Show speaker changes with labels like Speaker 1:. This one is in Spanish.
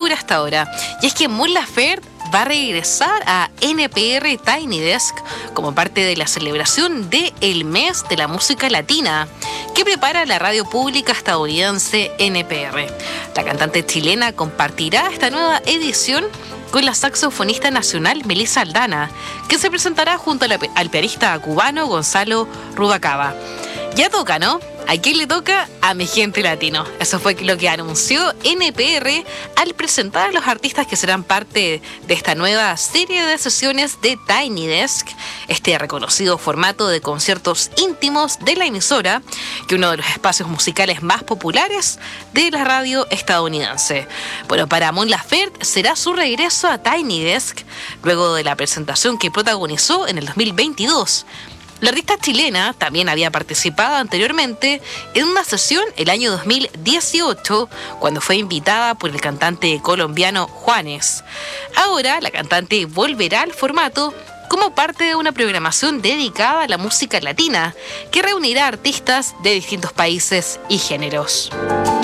Speaker 1: figura hasta ahora. Y es que Mon Laferte va a regresar a NPR Tiny Desk como parte de la celebración del mes de la música latina que prepara la radio pública estadounidense NPR. La cantante chilena compartirá esta nueva edición con la saxofonista nacional Melissa Aldana, que se presentará junto al pianista cubano Gonzalo Rubalcaba. Ya toca, ¿no? ¿A quién le toca? A mi gente latino. Eso fue lo que anunció NPR al presentar a los artistas que serán parte de esta nueva serie de sesiones de Tiny Desk, este reconocido formato de conciertos íntimos de la emisora, que uno de los espacios musicales más populares de la radio estadounidense. Bueno, para Mon Laferte será su regreso a Tiny Desk luego de la presentación que protagonizó en el 2022. La artista chilena también había participado anteriormente en una sesión el año 2018, cuando fue invitada por el cantante colombiano Juanes. Ahora, la cantante volverá al formato como parte de una programación dedicada a la música latina, que reunirá artistas de distintos países y géneros.